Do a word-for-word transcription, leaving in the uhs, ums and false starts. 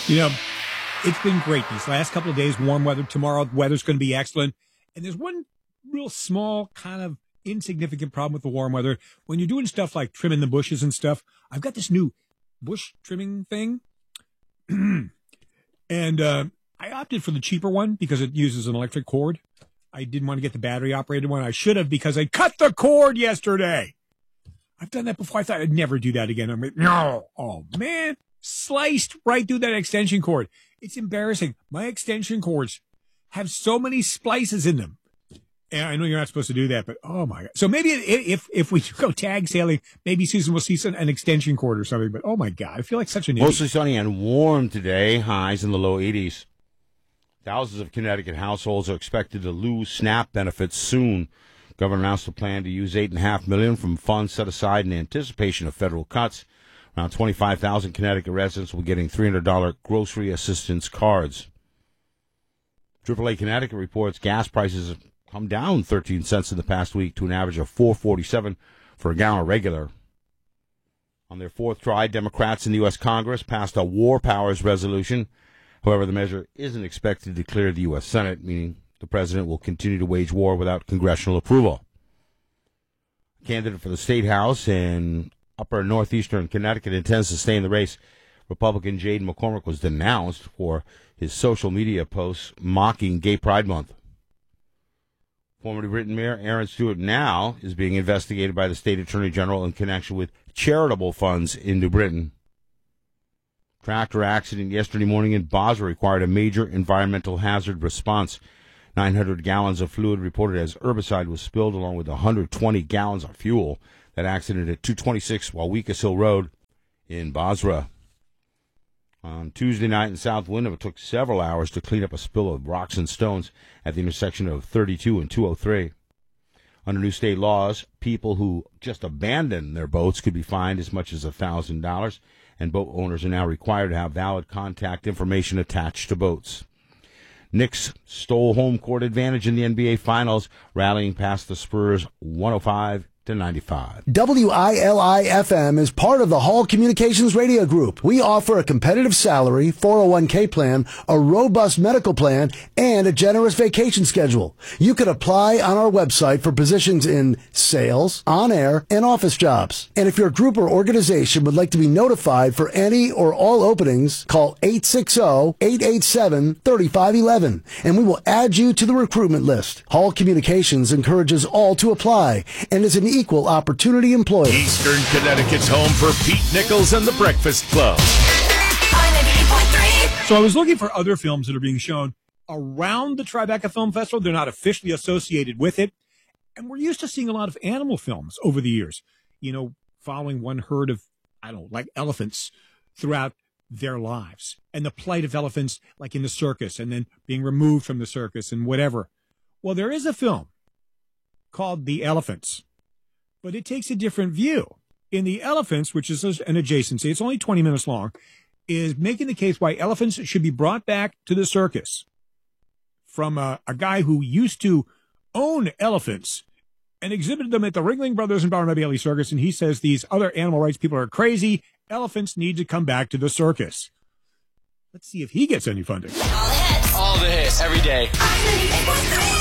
You know, it's been great these last couple of days, warm weather. Tomorrow, the weather's going to be excellent. And there's one real small, kind of insignificant problem with the warm weather. When you're doing stuff like trimming the bushes and stuff, I've got this new bush trimming thing. and uh, I opted for the cheaper one because it uses an electric cord. I didn't want to get the battery-operated one. I should have because I cut the cord yesterday. I've done that before. I thought I'd never do that again. I'm like, no. Oh, man. Sliced right through that extension cord. It's embarrassing. My extension cords have so many splices in them. And I know you're not supposed to do that, but oh my God. So maybe if if we go tag sailing, maybe Susan will see some, an extension cord or something. But oh my God, I feel like such an idiot. Mostly sunny and warm today, highs in the low eighties. Thousands of Connecticut households are expected to lose SNAP benefits soon. Governor announced a plan to use eight point five million dollars from funds set aside in anticipation of federal cuts. Around twenty-five thousand Connecticut residents will be getting three hundred dollars grocery assistance cards. triple A Connecticut reports gas prices have come down thirteen cents in the past week to an average of four forty-seven for a gallon regular. On their fourth try, Democrats in the U S Congress passed a war powers resolution. However, the measure isn't expected to clear the U S Senate, meaning the president will continue to wage war without congressional approval. A candidate for the State House in upper northeastern Connecticut intends to stay in the race. Republican Jade McCormick was denounced for his social media posts mocking Gay Pride Month. Former New Britain Mayor Aaron Stewart now is being investigated by the State Attorney General in connection with charitable funds in New Britain. Tractor accident yesterday morning in Basra required a major environmental hazard response. nine hundred gallons of fluid reported as herbicide was spilled along with one hundred twenty gallons of fuel. That accident at two twenty-six Wauwikis Hill Road in Basra. On Tuesday night in South Wyndham, it took several hours to clean up a spill of rocks and stones at the intersection of thirty-two and two oh three. Under new state laws, people who just abandon their boats could be fined as much as one thousand dollars, and boat owners are now required to have valid contact information attached to boats. Knicks stole home court advantage in the N B A Finals, rallying past the Spurs one oh five to ninety-five. W I L I F M is part of the Hall Communications Radio Group. We offer a competitive salary, four oh one k plan, a robust medical plan, and a generous vacation schedule. You can apply on our website for positions in sales, on-air, and office jobs. And if your group or organization would like to be notified for any or all openings, call eight six zero, eight eight seven, three five one one, and we will add you to the recruitment list. Hall Communications encourages all to apply and is an equal opportunity employer. Eastern Connecticut's home for Pete Nichols and the Breakfast Club. So I was looking for other films that are being shown around the Tribeca Film Festival. They're not officially associated with it. And we're used to seeing a lot of animal films over the years, you know, following one herd of, I don't know, like elephants throughout their lives and the plight of elephants, like in the circus and then being removed from the circus and whatever. Well, there is a film called The Elephants, but it takes a different view. In The Elephants, which is an adjacency, it's only twenty minutes long, is making the case why elephants should be brought back to the circus from a, a guy who used to own elephants and exhibited them at the Ringling Brothers and Barnum Bailey Circus, and he says these other animal rights people are crazy. Elephants need to come back to the circus. Let's see if he gets any funding. All the hits. All the hits, every day.